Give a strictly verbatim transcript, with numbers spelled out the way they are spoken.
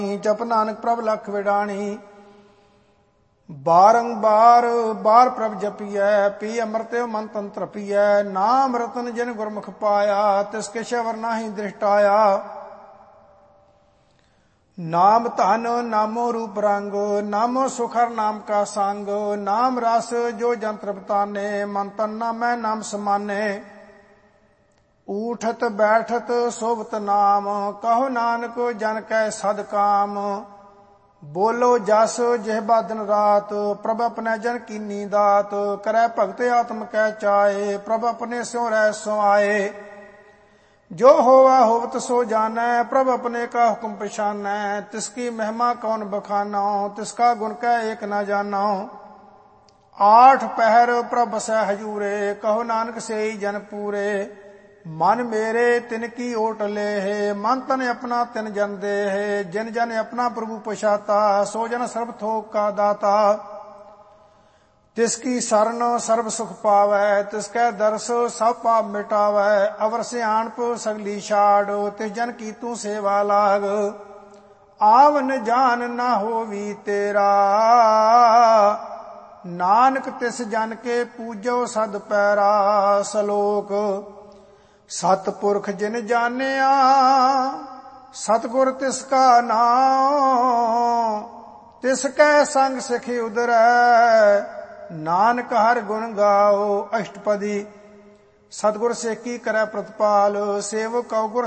ਜਪ ਨਾਨਕ ਪ੍ਰਭ ਲਖ ਵਿਡਾਣੀ। ਬਾਰੰਬਾਰ ਬਾਰ ਪ੍ਰਭ ਜਪੀਐ, ਪੀ ਅੰਮ੍ਰਿਤਿ ਮਨ ਤਨ ਤ੍ਰਪੀਐ। ਨਾਮ ਰਤਨ ਜਿਨ ਗੁਰਮੁਖ ਪਾਇਆ, ਤਿਸ ਕਿਛ ਅਵਰ ਨਾਹੀ ਦ੍ਰਿਸ਼ਟ ਆਇਆ। ਨਾਮ ਧਨ ਨਾਮੋ ਰੂਪ ਰੰਗ, ਨਾਮੋ ਸੁਖਰ ਨਾਮ ਕਾ ਸੰਗ। ਨਾਮ ਰਸ ਜੋ ਜਨ ਤ੍ਰਿਪਤਾਨੇ, ਮਨ ਤਨ ਨਾਮੈ ਨਾਮ ਸਮਾਨੇ। ਊਠਤ ਬੈਠਤ ਸੋਭਤ ਨਾਮ, ਕਹੋ ਨਾਨਕ ਜਨ ਕੈ ਸਦ ਕਾਮ। ਬੋਲੋ ਜਸ ਜਿਹਬਾ ਦਿਨ ਰਾਤ, ਪ੍ਰਭ ਆਪਣੇ ਜਨ ਕੀਨੀ ਦਾਤ। ਕਰੈ ਭਗਤ ਆਤਮ ਕੈ ਚਾਏ, ਪ੍ਰਭ ਆਪਣੇ ਸਿਉ ਰਹਿ ਸੋ ਆਏ। ਜੋ ਹੋਵਾ ਹੋਵਤ ਸੋ ਜਾਣੈ, ਪ੍ਰਭ ਆਪਣੇ ਕਾ ਹੁਕਮ ਪਛਾਨੈ। ਤਿਸकी ਮਹਿਮਾ ਕੌਣ ਬਖਾਨੋ, ਤਿਸका ਗੁਣ ਕੈ ਏਕ ਨਾ ਜਾਨੋ। ਆਠ ਪਹਿਰ ਪ੍ਰਭ ਬਸੈ ਹਜੂਰੇ, ਕਹੋ ਨਾਨਕ ਸੇਈ ਜਨ ਪੂਰੇ। ਮਨ ਮੇਰੇ ਤਿਨ ਕੀ ਓਟ ਲੇਹ, ਮਨ ਤਨ ਆਪਣਾ ਤਿਨ ਜਨ ਦੇਹ। ਜਿਨ ਜਨ ਆਪਣਾ ਪ੍ਰਭੂ ਪਛਾਤਾ, ਸੋ ਜਨ ਸਰਬ ਥੋਕ ਕਾ ਦਾਤਾ। ਤਿਸकी ਸਰਨ ਸਰਬ ਸੁਖ ਪਾਵੈ, ਤਿਸਕੈ ਦਰਸ ਸਭ ਪਾਪ ਮਿਟਾਵੈ। ਅਵਰ ਸਿਆਣਪ ਸਗਲੀ ਛਾੜ, ਤਿਸ ਜਨ ਕੀ ਤੂੰ ਸੇਵਾ ਲਾਗ। ਆਵਨ ਜਾਨ ਨਾ ਹੋਵੀ ਤੇਰਾ, ਨਾਨਕ ਤਿਸ ਜਨ ਕੇ ਪੂਜੋ ਸਦ ਪੈਰਾ। ਸਲੋਕ ਸਤਿਪੁਰਖ ਜਿਨ ਜਾਣਿਆ, ਸਤਿਗੁਰ ਤਿਸ ਕਾ ਨਾਮ। ਤਿਸ ਕੈ ਸੰਗ ਸਿਖ ਉਦਰੈ, ਨਾਨਕ ਹਰ ਗੁਣ ਗਾਓ। ਅਸ਼ਟਪਦੀ ਸਤਿਗੁਰ ਸੇਕੀ ਕਰੈ ਪ੍ਰਤਪਾਲ, ਸੇਵਕ ਕਉ ਗੁਰ